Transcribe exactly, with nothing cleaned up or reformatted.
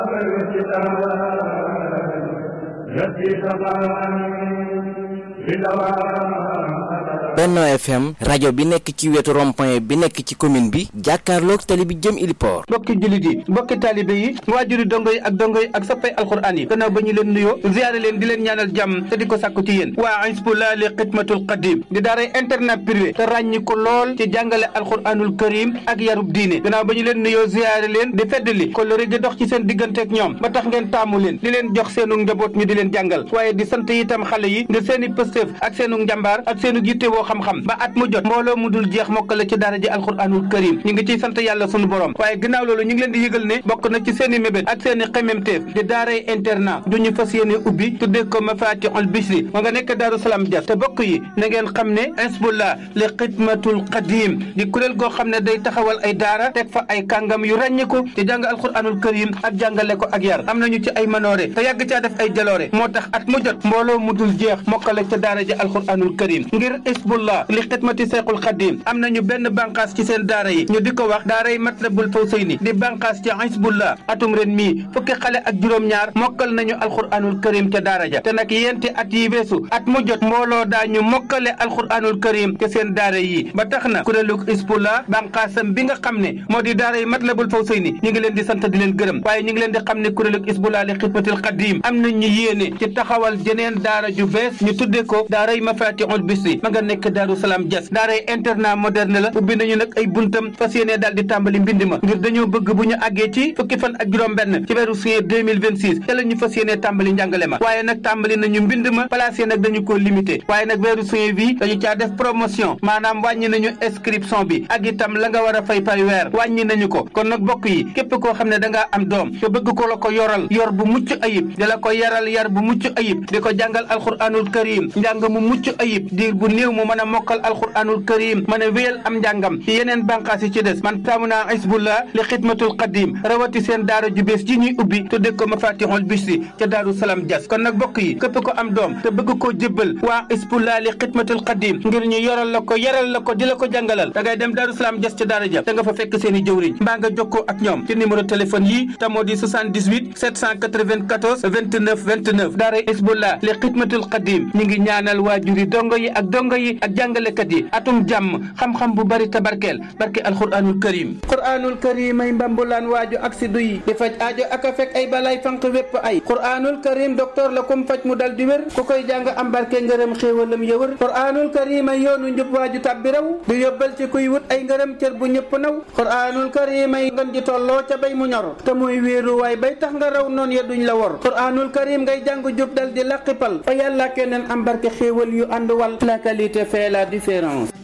Benno F M rajo bi nekk ci wetu rond-point bi nekk ci commune bi jàkkaarloog tali bi jëm Iliport. mbokki jullit yi mbokki taalibe yi waajuri dongo yi ak dongo yi ak soppay alxuraan yi gannaaw ba ñu leen nuyoo ziyaare leen di leen ñaanal jàmm te di ko sàkku ci yéen waa Hizbullah li xidmatul qadim di daaray internat privé te ràññi ko lool ci jàngale alxuraanul karim ak yarub diine gannaaw ba ñu leen nuyoo ziyaare leen di feddali kóllëre gi dox ci seen digganteeg ñoom ba tax ngeen taamu leen di leen jox seenu njaboot ñu di leen jàngal waaye di sant itam xale yi ngir seeni pëstéef ak seenu njàmbaar ak seenu yitte woo xam-xam ba at mu jot mbooloo mu dul jeex mokkale ci daara ji alxuraanul karim ñu ngi ciy sant yàlla sunu borom waaye ginnaaw loolu ñu ngi leen di yëgal ne bokk na ci seeni mébét ak seeni xememteef di daaray internat du ñu fas yéene ubbi tuddee ko mafatihul bichri ma nga nekk Daaru Salaam Dias te bokk yi na ngeen xam ne Hizbullah li xidmatul qadim di kuréel goo xam ne day taxawal ay daara teg fa ay kàngam yu ràññiku ci jàng alxuraanul karim ak jàngale ko ak yar am nañu ci ay manoore te yàgg caa def ay jaloore moo tax at mu jot mbooloo mu dul jeex mokkale ca daara ji alxuraanul karim ngir Hizbullah li xidmati seexul xadim am nañu benn bànqaas ci seen daara yi ñu di ko wax daaray Matlabul Fawzayni di bànqaas ci Hizbullah atum ren mii fukki xale ak juróom-ñaar mokkal nañu alxuraanul karim ca daara ja te nag yenti at yi weesu at mu jot mbooloo daañu mokkale alxuraanul karim ca seen daara yi ba tax na kuréelu Hizbullah bànqaasam bi nga xam ne moo di daaray Matlabul Fawzayni ñu ngi leen di sant di leen gërëm waaye ñu ngi leen di xam ne kuréelu Hizbullah li xidmatil xadim am nañu yéene ci taxawal jeneen daara ju bees ñu tudde ko daaray mafatihul bichri ma nga nekk Daaru Salaam Dias daaray internat moderne la ubbi nañu nag ay buntam fas yéene daal di tàmbali mbind ma ngir dañoo bëgg bu ñu àggee ci fukki fan ak juróom benn ci weeru juin deux mille vingt-six te la ñu fas yéene tàmbali njàngale ma waaye nag tàmbali nañu mbind ma placé nag dañu ko limité waaye nag weeru juin bi dañu caa def promotion maanaam wàññi nañu inscription bi ak itam la nga war a fay par weer wàññi nañu ko kon nag bokk yi képp koo xam ne da ngaa am doom te bëgg ko la ko yoral yor bu mucc ayib di la ko yaral yar bu mucc ayib di ko jàngal alxuraanul karim njàng mu mucc ayib diir bu néew mu mën a mokkal alxuraanul karim mën a wéyal am njàngam ci yeneen bànqaas yi ci des man taamu naa Hizbullah li xidmatul qadim rawati seen daara ju bees ji ñuy ubbi tudde ko mafatihul bichri ca Daaru Salaam Dias kon nag bokk yi képp ko am doom te bëgg koo jébbal waa Hizbullah li xidmatul qadim ngir ñu yoral la ko yaral la ko di la ko jàngalal da ngay dem Daaru Salaam Dias ca daara ja da nga fa fekk seen i jëwriñ mbaa nga jokkoo ak ñoom ci numéro téléphone yi te moo di soixante-dix-huit sept cent quatre-vingt-quatorze vingt-neuf vingt-neuf daara Hizbullah li xidmatul qadim ñu ngi ñaanal waajuri dongo yi ak dongo yi ak jàngalekat yi atum jàmm xam-xam bu bari tabarkeel barke alquranul karim quranul karim ay mbambulaan waaju ak si duy di faj aajo ak a fekk ay balay fanq wépp ay quranul karim docteur la kum faj mu dal di wér ku koy jàng am barke ngërëm xéewalam yëwër quranul karim ay yoonu njub waaju tàbbi raw du yóbbal ci kuy wut ay ngërëm cër bu ñëpp naw quranul karim ay ngën ji tolloo ca bay mu ñor te muy wéeru waay bay tax nga raw noon ya duñ la wor quranul karim ngay jàng jub dal di laqipal fa yàlla keneen am barke xéewal yu ànd wal la qualité fait la différence.